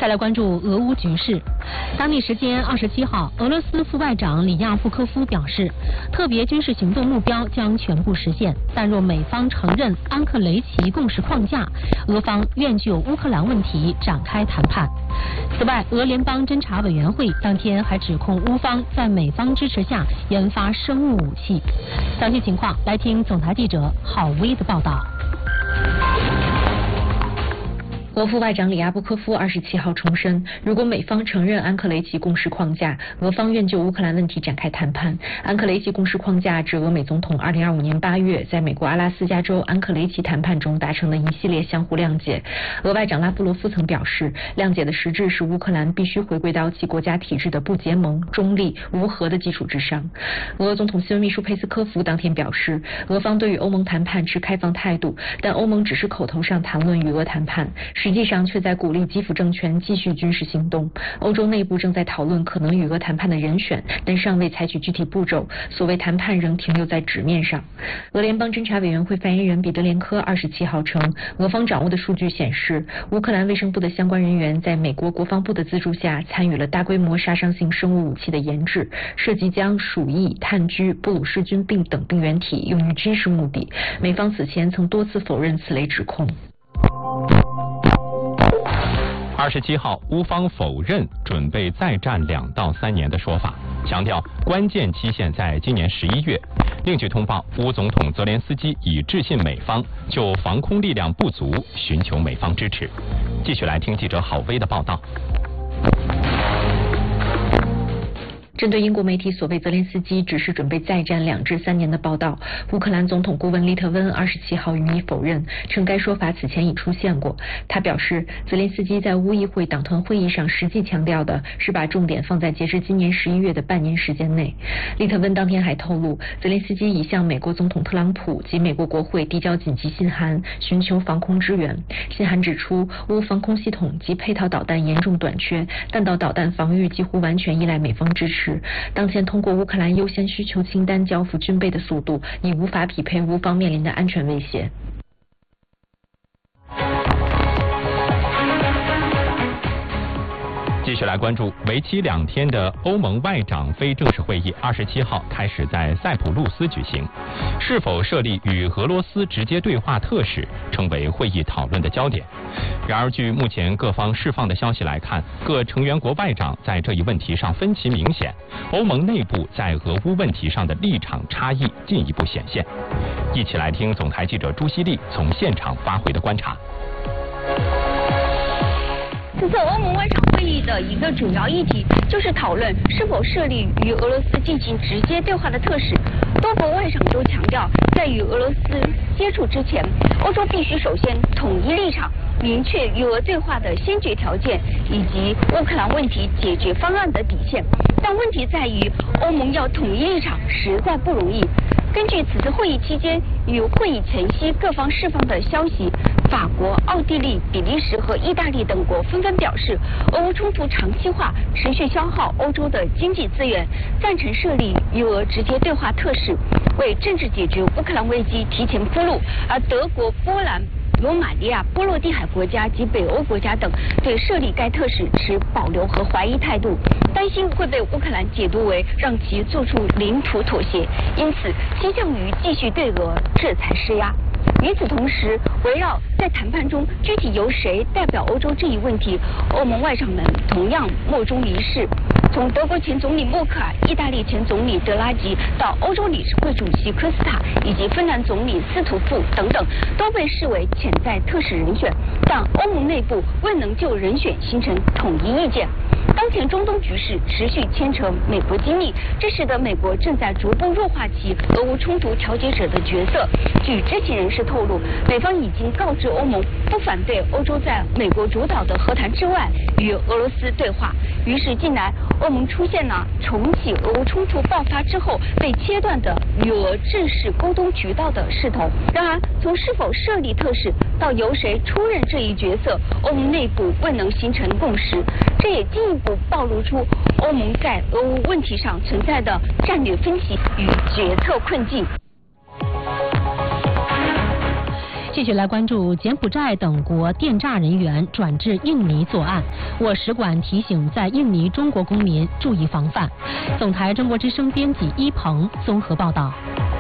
再来关注俄乌局势。当地时间27号，俄罗斯副外长里亚布科夫表示，特别军事行动目标将全部实现，但若美方承认安克雷奇共识框架，俄方愿就乌克兰问题展开谈判。此外，俄联邦侦察委员会当天还指控乌方在美方支持下研发生物武器。详细情况来听总台记者郝威的报道。 俄副外长里亚布科夫27号重申，如果美方承认安克雷奇共识框架，俄方愿就乌克兰问题展开谈判。安克雷奇共识框架指俄美总统2025年8月在美国阿拉斯加州安克雷奇谈判中达成的一系列相互谅解。俄外长拉夫罗夫曾表示，谅解的实质是乌克兰必须回归到其国家体制的不结盟、中立、无核的基础之上。俄总统新闻秘书佩斯科夫当天表示，俄方对于欧盟谈判持开放态度，但欧盟只是口头上谈论与俄谈判，实际上却在鼓励基辅政权继续军事行动。欧洲内部正在讨论可能与俄谈判的人选，但尚未采取具体步骤，所谓谈判仍停留在纸面上。俄联邦侦察委员会发言人彼得连科27号称，俄方掌握的数据显示，乌克兰卫生部的相关人员在美国国防部的资助下参与了大规模杀伤性生物武器的研制，涉及将鼠疫、炭疽、布鲁氏菌病等病原体用于军事目的。美方此前曾多次否认此类指控。 27号，乌方否认准备再战2到3年的说法，强调关键期限在今年11月。另据通报，乌总统泽连斯基已致信美方，就防空力量不足寻求美方支持。继续来听记者郝威的报道。 针对英国媒体所谓泽连斯基只是准备再战2至3年的报道，乌克兰总统顾问利特温27号予以否认，称该说法此前已出现过。他表示，泽连斯基在乌议会党团会议上实际强调的是把重点放在截至今年11月的半年时间内。利特温当天还透露，泽连斯基已向美国总统特朗普及美国国会递交紧急信函，寻求防空支援。信函指出，乌防空系统及配套导弹严重短缺，弹道导弹防御几乎完全依赖美方支持。当前通过乌克兰优先需求清单交付军备的速度已无法匹配乌方面临的安全威胁。 继续来关注为期2天的欧盟外长非正式会议，27号开始在塞浦路斯举行。是否设立与俄罗斯直接对话特使，成为会议讨论的焦点。然而，据目前各方释放的消息来看，各成员国外长在这一问题上分歧明显，欧盟内部在俄乌问题上的立场差异进一步显现。一起来听总台记者朱希丽从现场发回的观察。 这次欧盟外长会议的一个主要议题就是讨论是否设立与俄罗斯进行直接对话的特使。多国外长都强调，在与俄罗斯接触之前，欧洲必须首先统一立场，明确与俄对话的先决条件以及乌克兰问题解决方案的底线。但问题在于，欧盟要统一立场实在不容易。根据此次会议期间与会议前夕各方释放的消息，法国、奥地利、比利时和意大利等国纷纷表示，俄乌冲突长期化，持续消耗欧洲的经济资源，赞成设立与俄直接对话特使，为政治解决乌克兰危机提前铺路。而德国、波兰、罗马尼亚、波罗的海国家及北欧国家等对设立该特使持保留和怀疑态度，担心会被乌克兰解读为让其做出领土妥协，因此倾向于继续对俄制裁施压。与此同时，围绕在谈判中具体由谁代表欧洲这一问题，欧盟外长们同样莫衷一是。从德国前总理默克尔、意大利前总理德拉吉到欧洲理事会主席科斯塔以及芬兰总理斯图夫等等，都被视为潜在特使人选，但欧盟内部未能就人选形成统一意见。当前中东局势持续牵扯美国机密，这使得美国正在逐步弱化其俄乌冲突调解者的角色。据知情人士透露，美方已经告知欧盟不反对欧洲在美国主导的和谈之外与俄罗斯对话。于是近来欧盟出现了重启俄乌冲突爆发之后被切断的与俄正式沟通渠道的势头。然而，从是否设立特使到由谁出任这一角色，欧盟内部未能形成共识，这也进一步暴露出欧盟在俄乌问题上存在的战略分歧与决策困境。 继续来关注柬埔寨等国电诈人员转至印尼作案。 我使馆提醒在印尼中国公民注意防范。总台中国之声编辑一鹏综合报道。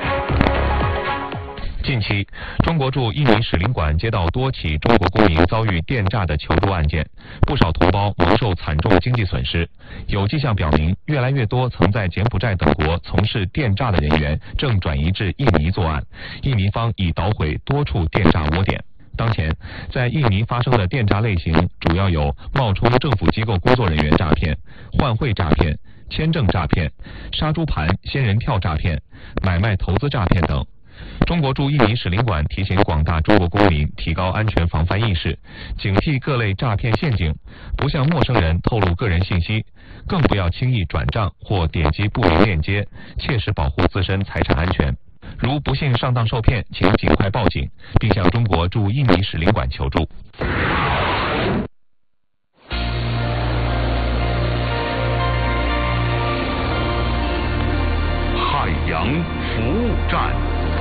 近期，中国驻印尼使领馆接到多起中国公民遭遇电诈的求助案件，不少同胞蒙受惨重经济损失。有迹象表明，越来越多曾在柬埔寨等国从事电诈的人员正转移至印尼作案，印尼方已捣毁多处电诈窝点。当前，在印尼发生的电诈类型主要有冒充政府机构工作人员诈骗、换汇诈骗、签证诈骗、杀猪盘、仙人跳诈骗、买卖投资诈骗等。中国驻印尼使领馆提醒广大中国公民提高安全防范意识，警惕各类诈骗陷阱，不向陌生人透露个人信息，更不要轻易转账或点击不明链接，切实保护自身财产安全。如不幸上当受骗，请尽快报警，并向中国驻印尼使领馆求助。 海洋服务站。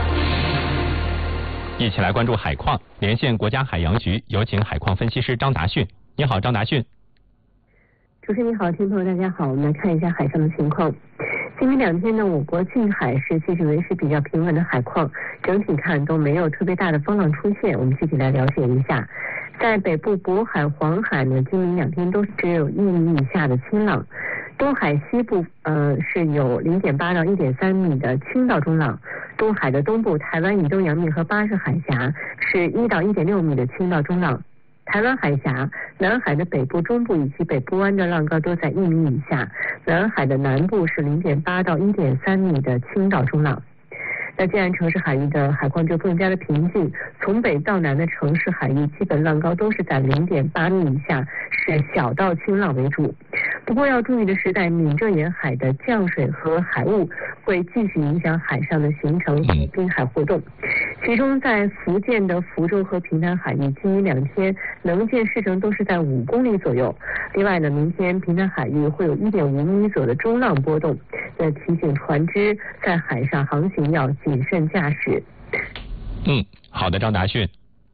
一起来关注海况，连线国家海洋局，有请海况分析师张达训。你好，张达训。 主持人你好，听众朋友大家好，我们来看一下海上的情况。今明两天呢，我国近海是继续维持比较平稳的海况，整体看都没有特别大的风浪出现。我们具体来了解一下，在北部渤海、黄海呢，今明两天都只有1米以下的清浪。东海西部是有0.8到1.3米的轻到中浪，东海的东部、台湾以东洋面和巴士海峡是1到1.6米的轻到中浪。台湾海峡、南海的北部、中部以及北部湾的浪高都在1米以下，南海的南部是0.8到1.3米的轻到中浪。那建安城市海域的海况就更加的平静，从北到南的城市海域基本浪高都是在0.8米以下，是小到轻浪为主。不过要注意的是，在闽浙沿海的降水和海雾会继续影响海上的行程和滨海活动。其中在福建的福州和平潭海域，今明两天能见视程都是在5公里左右。另外呢，明天平潭海域会有1.5米左右的中浪波动，提醒船只在海上航行要谨慎驾驶。 好的，张达训。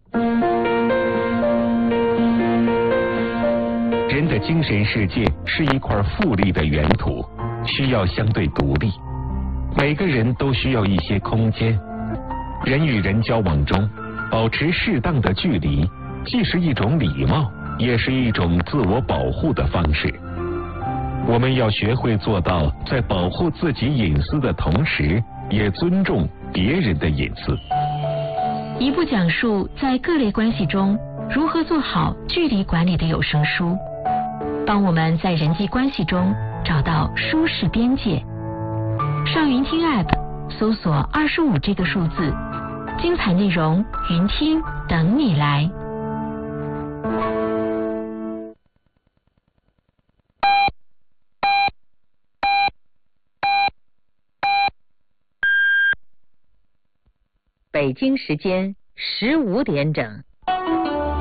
人的精神世界是一块富丽的原土，需要相对独立。每个人都需要一些空间。人与人交往中，保持适当的距离，既是一种礼貌，也是一种自我保护的方式。我们要学会做到，在保护自己隐私的同时，也尊重别人的隐私。 一部讲述在各类关系中如何做好距离管理的有声书，帮我们在人际关系中找到舒适边界。上云听 App 搜索25这个数字，精彩内容云听等你来。 北京时间15点整。